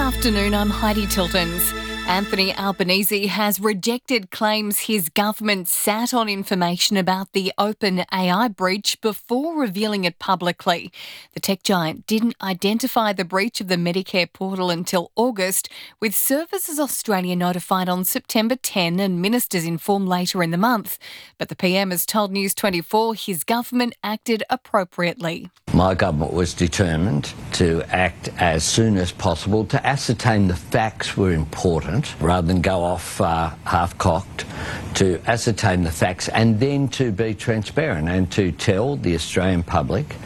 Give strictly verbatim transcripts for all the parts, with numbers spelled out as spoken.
afternoon, I'm Heidi Tiltons. Anthony Albanese has rejected claims his government sat on information about the OpenAI breach before revealing it publicly. The tech giant didn't identify the breach of the Medicare portal until August, with Services Australia notified on September tenth and ministers informed later in the month. But the P M has told News twenty-four his government acted appropriately. My government was determined to act as soon as possible to ascertain the facts were important rather than go off uh, half-cocked, to ascertain the facts and then to be transparent and to tell the Australian public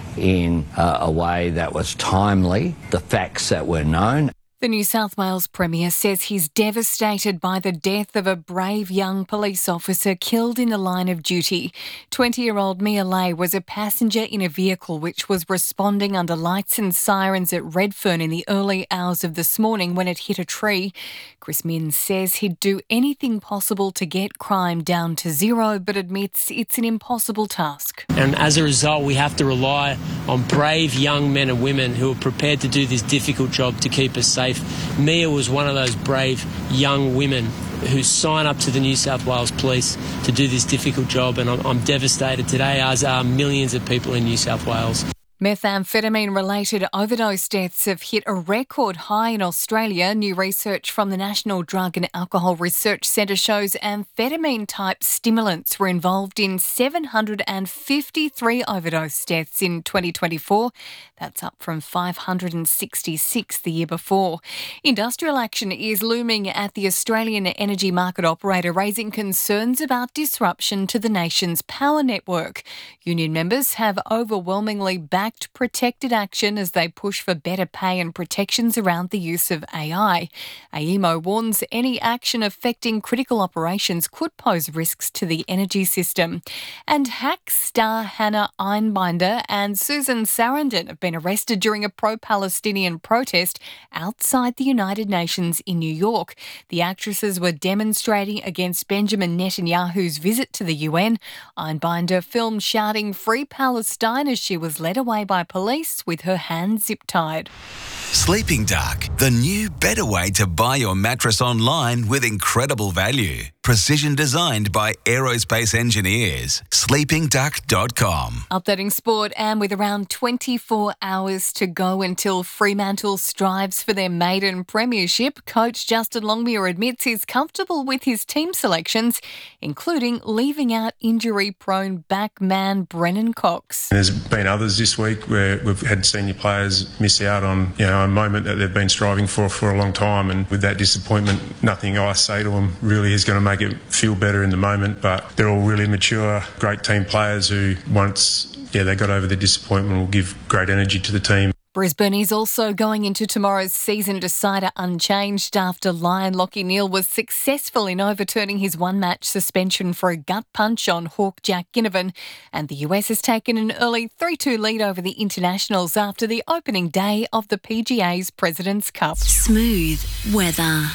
in uh, a way that was timely the facts that were known. The New South Wales Premier says he's devastated by the death of a brave young police officer killed in the line of duty. twenty-year-old Mia Lay was a passenger in a vehicle which was responding under lights and sirens at Redfern in the early hours of this morning when it hit a tree. Chris Minns says he'd do anything possible to get crime down to zero, but admits it's an impossible task. And as a result, we have to rely on brave young men and women who are prepared to do this difficult job to keep us safe. Mia was one of those brave young women who sign up to the New South Wales Police to do this difficult job, and I'm, I'm devastated today, as are millions of people in New South Wales. Methamphetamine-related overdose deaths have hit a record high in Australia. New research from the National Drug and Alcohol Research Centre shows amphetamine-type stimulants were involved in seven hundred fifty-three overdose deaths in twenty twenty-four. That's up from five hundred sixty-six the year before. Industrial action is looming at the Australian energy market operator, raising concerns about disruption to the nation's power network. Union members have overwhelmingly backed protected action as they push for better pay and protections around the use of A I. A E M O warns any action affecting critical operations could pose risks to the energy system. And hack star Hannah Einbinder and Susan Sarandon have been arrested during a pro-Palestinian protest outside the United Nations in New York. The actresses were demonstrating against Benjamin Netanyahu's visit to the U N. Einbinder filmed shouting "Free Palestine" as she was led away by police with her hands zip-tied. Sleeping Duck, the new better way to buy your mattress online with incredible value. Precision designed by aerospace engineers. sleeping duck dot com. Updating sport, and with around twenty-four hours to go until Fremantle strives for their maiden premiership, coach Justin Longmuir admits he's comfortable with his team selections, including leaving out injury-prone backman Brennan Cox. There's been others this week where we've had senior players miss out on, you know, a moment that they've been striving for for a long time, and with that disappointment, nothing I say to them really is going to make it feel better in the moment. But they're all really mature, great team players who, once yeah they got over the disappointment, will give great energy to the team. Brisbane is also going into tomorrow's season decider unchanged after Lion Lachie Neale was successful in overturning his one-match suspension for a gut punch on Hawk Jack Ginnivan, and the U S has taken an early three two lead over the Internationals after the opening day of the P G A's President's Cup. Smooth weather.